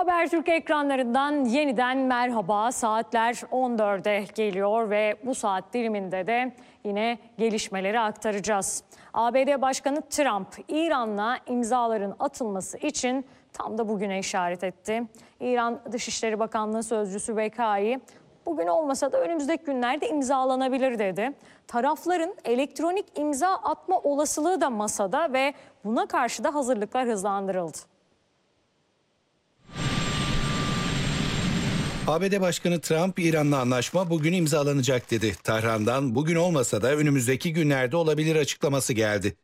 Habertürk ekranlarından yeniden merhaba. Saatler 14'e geliyor ve bu saat diliminde de yine gelişmeleri aktaracağız. ABD Başkanı Trump, İran'la imzaların atılması için tam da bugüne işaret etti. İran Dışişleri Bakanlığı Sözcüsü Bekai, bugün olmasa da önümüzdeki günlerde imzalanabilir dedi. Tarafların elektronik imza atma olasılığı da masada ve buna karşı da hazırlıklar hızlandırıldı. ABD Başkanı Trump, İran'la anlaşma bugün imzalanacak dedi. Tahran'dan bugün olmasa da önümüzdeki günlerde olabilir açıklaması geldi.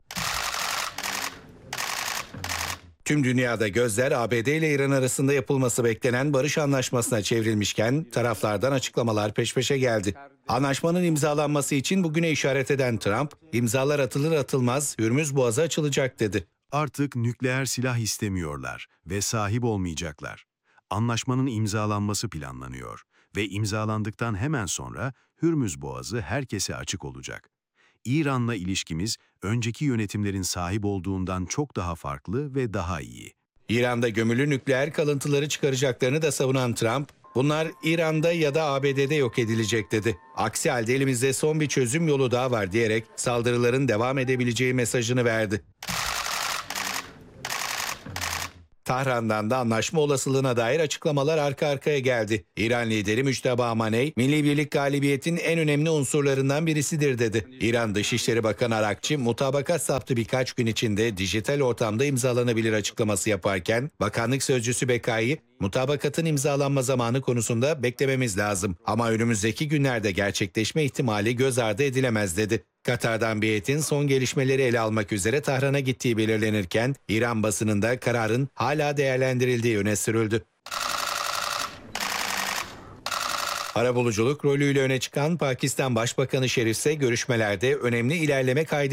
Tüm dünyada gözler ABD ile İran arasında yapılması beklenen barış anlaşmasına çevrilmişken taraflardan açıklamalar peş peşe geldi. Anlaşmanın imzalanması için bugüne işaret eden Trump, imzalar atılır atılmaz Hürmüz Boğazı açılacak dedi. Artık nükleer silah istemiyorlar ve sahip olmayacaklar. Anlaşmanın imzalanması planlanıyor ve imzalandıktan hemen sonra Hürmüz Boğazı herkese açık olacak. İran'la ilişkimiz önceki yönetimlerin sahip olduğundan çok daha farklı ve daha iyi. İran'da gömülü nükleer kalıntıları çıkaracaklarını da savunan Trump, bunlar İran'da ya da ABD'de yok edilecek dedi. Aksi halde elimizde son bir çözüm yolu daha var diyerek saldırıların devam edebileceği mesajını verdi. Tahran'dan da anlaşma olasılığına dair açıklamalar arka arkaya geldi. İran lideri Müçteba Amaney, Milli Birlik galibiyetin en önemli unsurlarından birisidir dedi. İran Dışişleri Bakanı Arakçi, mutabakat saptı birkaç gün içinde dijital ortamda imzalanabilir açıklaması yaparken, bakanlık sözcüsü Bekai, mutabakatın imzalanma zamanı konusunda beklememiz lazım ama önümüzdeki günlerde gerçekleşme ihtimali göz ardı edilemez dedi. Katar'dan bir heyetin son gelişmeleri ele almak üzere Tahran'a gittiği belirlenirken İran basınında kararın hala değerlendirildiği öne sürüldü. Arabuluculuk rolüyle öne çıkan Pakistan Başbakanı Şerif ise görüşmelerde önemli ilerleme kaydedildi.